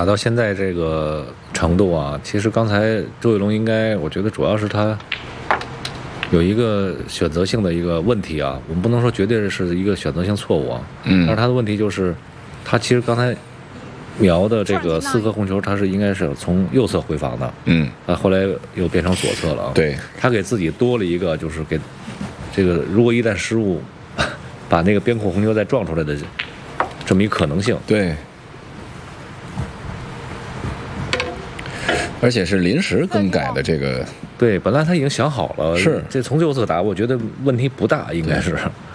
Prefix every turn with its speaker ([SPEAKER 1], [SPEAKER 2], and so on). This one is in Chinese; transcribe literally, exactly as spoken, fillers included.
[SPEAKER 1] 到现在这个程度啊，其实刚才周伟龙应该，我觉得主要是他有一个选择性的一个问题啊，我们不能说绝对是一个选择性错误啊，
[SPEAKER 2] 嗯，
[SPEAKER 1] 但是他的问题就是，他其实刚才瞄的这个四颗红球，他是应该是从右侧回防的，
[SPEAKER 2] 嗯，
[SPEAKER 1] 啊，后来又变成左侧了啊，
[SPEAKER 2] 对，
[SPEAKER 1] 他给自己多了一个，就是给这个如果一旦失误，把那个边控红球再撞出来的这么一可能性，
[SPEAKER 2] 对。而且是临时更改的这个，
[SPEAKER 1] 对，本来他已经想好了，
[SPEAKER 2] 是
[SPEAKER 1] 这从右侧打，我觉得问题不大，应该是。